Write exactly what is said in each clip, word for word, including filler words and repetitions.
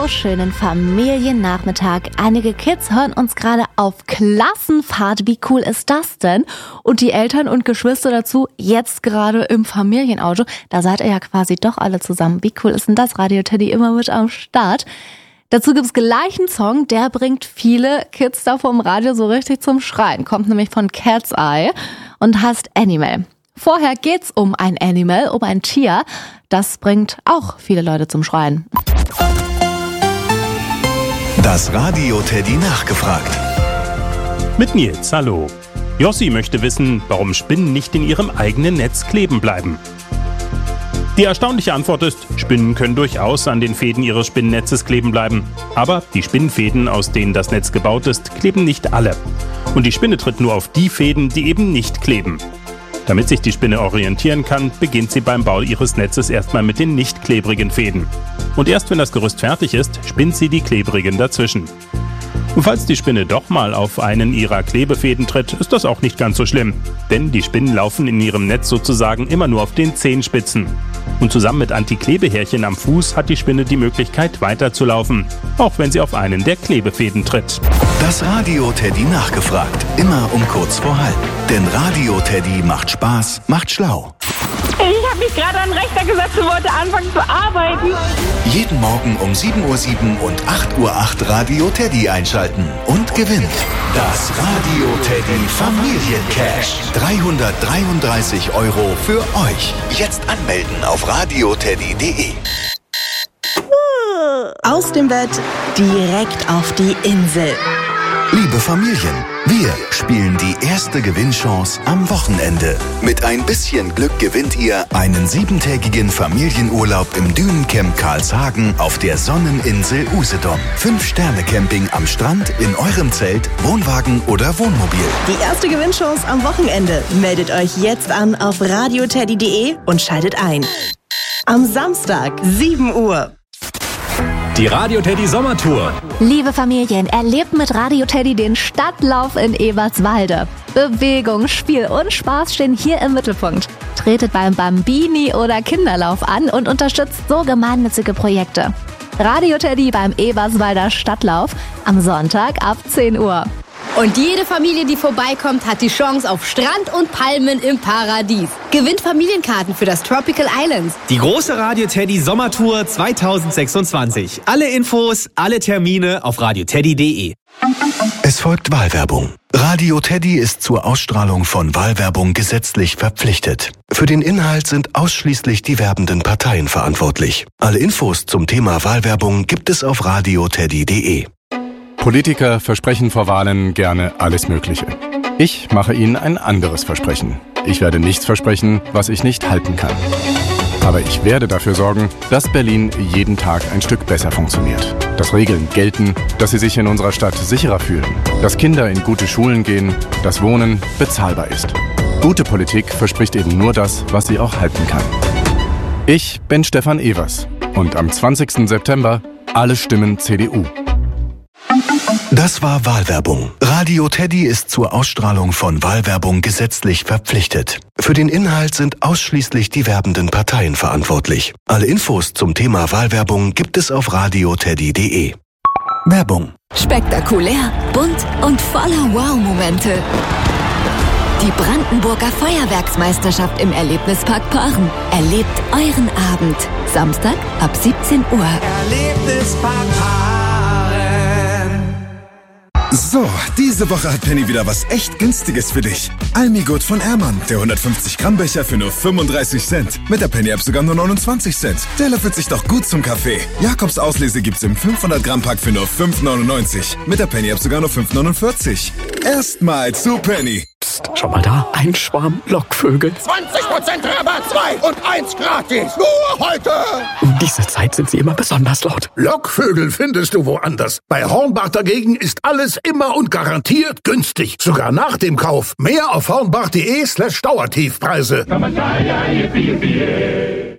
wunderschönen Familiennachmittag. Einige Kids hören uns gerade auf Klassenfahrt. Wie cool ist das denn? Und die Eltern und Geschwister dazu jetzt gerade im Familienauto. Da seid ihr ja quasi doch alle zusammen. Wie cool ist denn das? Radio Teddy immer mit am Start. Dazu gibt's gleich einen Song, der bringt viele Kids da vom Radio so richtig zum Schreien. Kommt nämlich von Cat's Eye und heißt Animal. Vorher geht's um ein Animal, um ein Tier. Das bringt auch viele Leute zum Schreien. Das Radio Teddy nachgefragt. Mit Nils, hallo. Jossi möchte wissen, warum Spinnen nicht in ihrem eigenen Netz kleben bleiben. Die erstaunliche Antwort ist, Spinnen können durchaus an den Fäden ihres Spinnennetzes kleben bleiben. Aber die Spinnenfäden, aus denen das Netz gebaut ist, kleben nicht alle. Und die Spinne tritt nur auf die Fäden, die eben nicht kleben. Damit sich die Spinne orientieren kann, beginnt sie beim Bau ihres Netzes erstmal mit den nicht klebrigen Fäden. Und erst wenn das Gerüst fertig ist, spinnt sie die klebrigen dazwischen. Und falls die Spinne doch mal auf einen ihrer Klebefäden tritt, ist das auch nicht ganz so schlimm. Denn die Spinnen laufen in ihrem Netz sozusagen immer nur auf den Zehenspitzen. Und zusammen mit Antiklebehärchen am Fuß hat die Spinne die Möglichkeit weiterzulaufen, auch wenn sie auf einen der Klebefäden tritt. Das Radio Teddy nachgefragt, immer um kurz vor halb. Denn Radio Teddy macht Spaß, macht schlau. Ich habe mich gerade an den Rechner gesetzt und wollte anfangen zu arbeiten. Jeden Morgen um sieben Uhr sieben und acht Uhr acht Radio Teddy einschalten und gewinnt das Radio Teddy Familiencash. dreihundertdreiunddreißig Euro für euch. Jetzt anmelden auf radioteddy punkt de. Aus dem Bett direkt auf die Insel. Liebe Familien, wir spielen die erste Gewinnchance am Wochenende. Mit ein bisschen Glück gewinnt ihr einen siebentägigen Familienurlaub im Dünencamp Karlshagen auf der Sonneninsel Usedom. Fünf-Sterne-Camping am Strand, in eurem Zelt, Wohnwagen oder Wohnmobil. Die erste Gewinnchance am Wochenende. Meldet euch jetzt an auf radioteddy punkt de und schaltet ein. Am Samstag, sieben Uhr. Die Radio Teddy Sommertour. Liebe Familien, erlebt mit Radio Teddy den Stadtlauf in Eberswalde. Bewegung, Spiel und Spaß stehen hier im Mittelpunkt. Tretet beim Bambini- oder Kinderlauf an und unterstützt so gemeinnützige Projekte. Radio Teddy beim Eberswalder Stadtlauf am Sonntag ab zehn Uhr. Und jede Familie, die vorbeikommt, hat die Chance auf Strand und Palmen im Paradies. Gewinnt Familienkarten für das Tropical Islands. Die große Radio Teddy Sommertour zweitausendsechsundzwanzig. Alle Infos, alle Termine auf radioteddy punkt de. Es folgt Wahlwerbung. Radio Teddy ist zur Ausstrahlung von Wahlwerbung gesetzlich verpflichtet. Für den Inhalt sind ausschließlich die werbenden Parteien verantwortlich. Alle Infos zum Thema Wahlwerbung gibt es auf radioteddy punkt de. Politiker versprechen vor Wahlen gerne alles Mögliche. Ich mache Ihnen ein anderes Versprechen. Ich werde nichts versprechen, was ich nicht halten kann. Aber ich werde dafür sorgen, dass Berlin jeden Tag ein Stück besser funktioniert. Dass Regeln gelten, dass Sie sich in unserer Stadt sicherer fühlen. Dass Kinder in gute Schulen gehen, dass Wohnen bezahlbar ist. Gute Politik verspricht eben nur das, was sie auch halten kann. Ich bin Stefan Evers und am zwanzigsten September alle Stimmen C D U. Das war Wahlwerbung. Radio Teddy ist zur Ausstrahlung von Wahlwerbung gesetzlich verpflichtet. Für den Inhalt sind ausschließlich die werbenden Parteien verantwortlich. Alle Infos zum Thema Wahlwerbung gibt es auf radioteddy punkt de. Werbung. Spektakulär, bunt und voller Wow-Momente. Die Brandenburger Feuerwerksmeisterschaft im Erlebnispark Paaren. Erlebt euren Abend. Samstag ab siebzehn Uhr. Erlebnispark Paaren. So, diese Woche hat Penny wieder was echt Günstiges für dich. Almigurt von Ehrmann, der hundertfünfzig Gramm Becher für nur fünfunddreißig Cent. Mit der Penny-App sogar nur neunundzwanzig Cent. Der löffelt sich doch gut zum Kaffee. Jakobs Auslese gibt's im fünfhundert Gramm Pack für nur fünf neunundneunzig. Mit der Penny-App sogar nur fünf neunundvierzig. Erstmal zu Penny. Psst, schau mal da, ein Schwarm Lockvögel. zwanzig Prozent Rabatt, zwei und eins gratis. Nur heute. Um diese Zeit sind sie immer besonders laut. Lockvögel findest du woanders. Bei Hornbach dagegen ist alles immer und garantiert günstig. Sogar nach dem Kauf. Mehr auf hornbach punkt de slash Dauertiefpreise.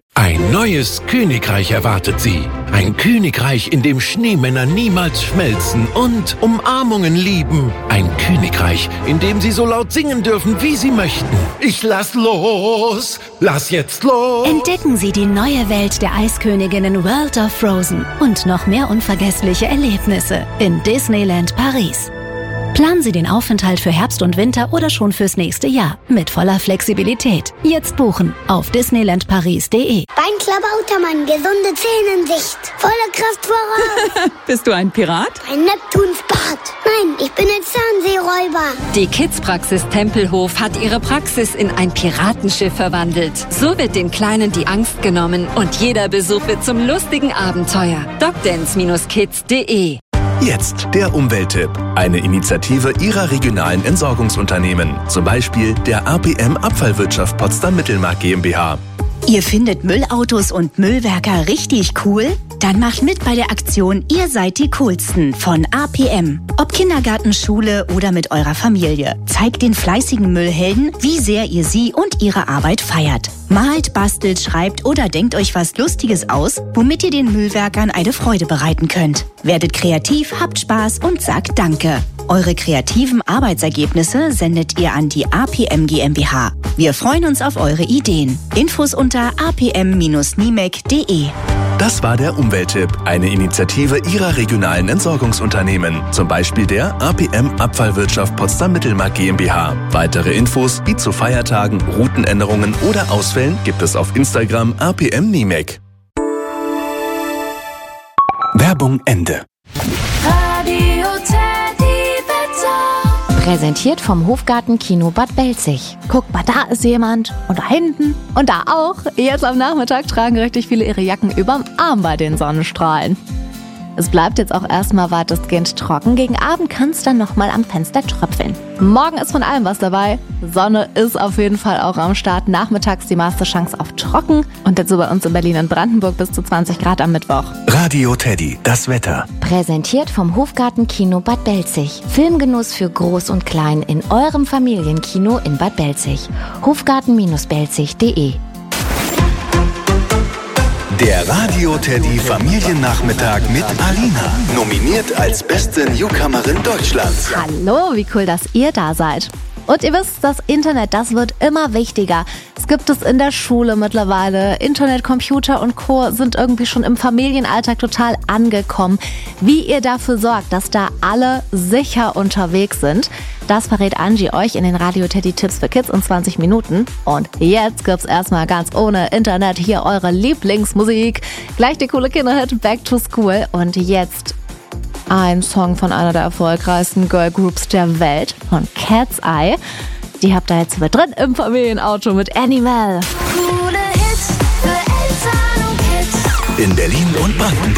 Ein neues Königreich erwartet Sie. Ein Königreich, in dem Schneemänner niemals schmelzen und Umarmungen lieben. Ein Königreich, in dem Sie so laut singen dürfen, wie Sie möchten. Ich lass los, lass jetzt los. Entdecken Sie die neue Welt der Eisköniginnen World of Frozen und noch mehr unvergessliche Erlebnisse in Disneyland Paris. Planen Sie den Aufenthalt für Herbst und Winter oder schon fürs nächste Jahr mit voller Flexibilität. Jetzt buchen auf disneyland paris punkt de. Bein Klabautermann, gesunde Zähne in Sicht. Volle Kraft voraus. Bist du ein Pirat? Ein Neptuns Bart. Nein, ich bin ein Zahnseeräuber. Die Kids-Praxis Tempelhof hat ihre Praxis in ein Piratenschiff verwandelt. So wird den Kleinen die Angst genommen und jeder Besuch wird zum lustigen Abenteuer. docdance Bindestrich kids punkt de. Jetzt der Umwelttipp. Eine Initiative Ihrer regionalen Entsorgungsunternehmen. Zum Beispiel der A P M Abfallwirtschaft Potsdam-Mittelmark GmbH. Ihr findet Müllautos und Müllwerker richtig cool? Dann macht mit bei der Aktion Ihr seid die Coolsten von A P M. Ob Kindergarten, Schule oder mit eurer Familie. Zeigt den fleißigen Müllhelden, wie sehr ihr sie und ihre Arbeit feiert. Malt, bastelt, schreibt oder denkt euch was Lustiges aus, womit ihr den Müllwerkern eine Freude bereiten könnt. Werdet kreativ, habt Spaß und sagt Danke. Eure kreativen Arbeitsergebnisse sendet ihr an die A P M GmbH. Wir freuen uns auf eure Ideen. Infos unter a p m Bindestrich nimek punkt de. Das war der Umwelttipp, eine Initiative Ihrer regionalen Entsorgungsunternehmen. Zum Beispiel der A P M Abfallwirtschaft Potsdam-Mittelmark GmbH. Weitere Infos wie zu Feiertagen, Routenänderungen oder Ausfällen gibt es auf Instagram A P M Nimek. Werbung Ende. Radio Teddy Wetter. Präsentiert vom Hofgarten Kino Bad Belzig. Guck mal, da ist jemand. Und da hinten. Und da auch. Jetzt am Nachmittag tragen richtig viele ihre Jacken überm Arm bei den Sonnenstrahlen. Es bleibt jetzt auch erstmal weitestgehend trocken. Gegen Abend kann es dann nochmal am Fenster tröpfeln. Morgen ist von allem was dabei. Sonne ist auf jeden Fall auch am Start. Nachmittags die meiste Chance auf trocken. Und dazu bei uns in Berlin und Brandenburg bis zu zwanzig Grad am Mittwoch. Radio Teddy, das Wetter. Präsentiert vom Hofgarten Kino Bad Belzig. Filmgenuss für Groß und Klein in eurem Familienkino in Bad Belzig. hofgarten Bindestrich belzig punkt de. Der Radio Teddy Familiennachmittag mit Alina. Nominiert als beste Newcomerin Deutschlands. Hallo, wie cool, dass ihr da seid. Und ihr wisst, das Internet, das wird immer wichtiger. Es gibt es in der Schule mittlerweile. Internet, Computer und Co. sind irgendwie schon im Familienalltag total angekommen. Wie ihr dafür sorgt, dass da alle sicher unterwegs sind, das verrät Angie euch in den Radio Teddy Tipps für Kids in zwanzig Minuten. Und jetzt gibt's erstmal ganz ohne Internet hier eure Lieblingsmusik. Gleich die coole Kinderhit Back to School. Und jetzt ein Song von einer der erfolgreichsten Girlgroups der Welt, von Cat's Eye. Die habt ihr jetzt mit drin im Familienauto mit Animal. In Berlin und Brandenburg.